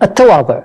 التواضع.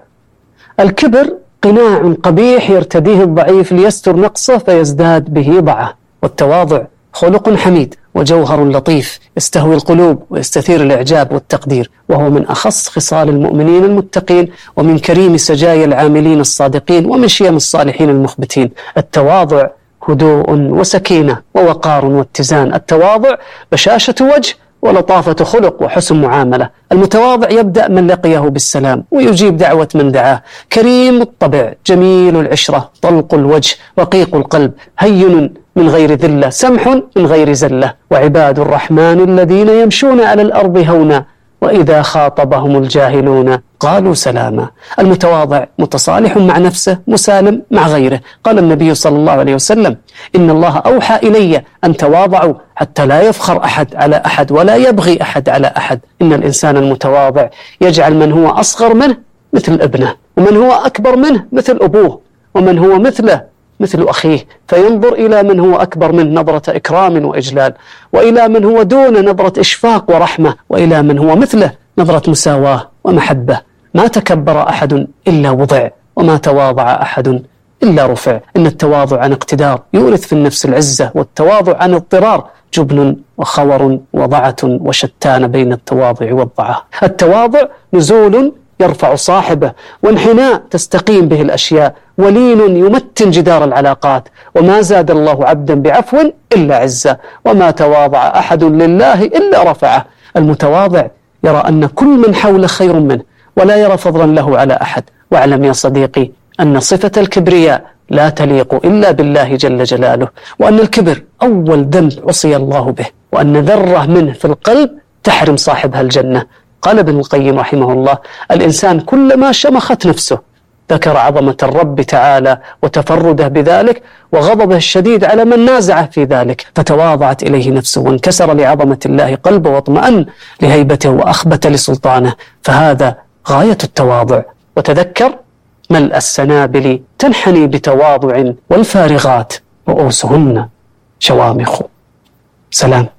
الكبر قناع قبيح يرتديه الضعيف ليستر نقصه فيزداد به ضعه، والتواضع خلق حميد وجوهر لطيف يستهوي القلوب ويستثير الإعجاب والتقدير، وهو من أخص خصال المؤمنين المتقين، ومن كريم سجايا العاملين الصادقين، ومن شيم الصالحين المخبتين. التواضع هدوء وسكينة ووقار واتزان. التواضع بشاشة وجه ولطافة خلق وحسن معاملة. المتواضع يبدأ من لقيه بالسلام ويجيب دعوة من دعاه. كريم الطبع، جميل العشرة، طلق الوجه، رقيق القلب، هين من غير ذلة، سمح من غير زلة. وعباد الرحمن الذين يمشون على الأرض هونا وإذا خاطبهم الجاهلون قالوا سلاما. المتواضع متصالح مع نفسه، مسالم مع غيره. قال النبي صلى الله عليه وسلم: إن الله أوحى إلي أن تواضعوا حتى لا يفخر أحد على أحد ولا يبغي أحد على أحد. إن الإنسان المتواضع يجعل من هو أصغر منه مثل ابنه، ومن هو أكبر منه مثل أبوه، ومن هو مثله مثل أخيه، فينظر إلى من هو أكبر منه نظرة إكرام وإجلال، وإلى من هو دون نظرة إشفاق ورحمة، وإلى من هو مثله نظرة مساواة ومحبة. ما تكبر أحد إلا وضع، وما تواضع أحد إلا رفع. إن التواضع عن اقتدار يورث في النفس العزة، والتواضع عن اضطرار جبن وخور وضعة، وشتان بين التواضع والضعة. التواضع نزول يرفع صاحبه، وانحناء تستقيم به الأشياء، ولين يمتن جدار العلاقات. وما زاد الله عبدا بعفو إلا عزة، وما تواضع أحد لله إلا رفعه. المتواضع يرى أن كل من حوله خير منه، ولا يرى فضلا له على أحد. واعلم يا صديقي أن صفة الكبرياء لا تليق إلا بالله جل جلاله، وأن الكبر أول ذنب عصي الله به، وأن ذرة منه في القلب تحرم صاحبها الجنة. قال ابن القيم رحمه الله: الإنسان كلما شمخت نفسه ذكر عظمة الرب تعالى وتفرده بذلك، وغضبه الشديد على من نازعه في ذلك، فتواضعت إليه نفسه وانكسر لعظمة الله قلبه، واطمأن لهيبته وأخبت لسلطانه. فهذا غاية التواضع. وتذكر: ملء السنابل تنحني بتواضع، والفارغات رؤوسهن شوامخ. سلام.